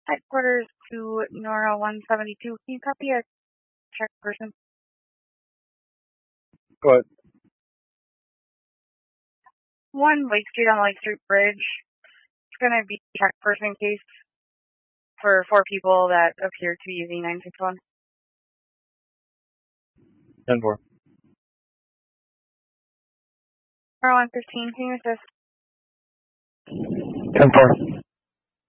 Headquarters to Nora 172. Can you copy a check person? Go ahead. 1 Lake Street on Lake Street Bridge. It's going to be a check person case for 4 people that appear to be using 961. 10-4. Nora 115, can you assist? 10-4.